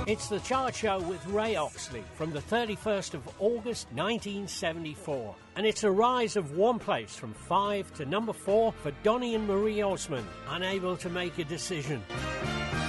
It's the Chart Show with Ray Oxley from the 31st of August 1974. And it's a rise of one place from 5 to number 4 for Donny and Marie Osmond, Unable to Make a Decision.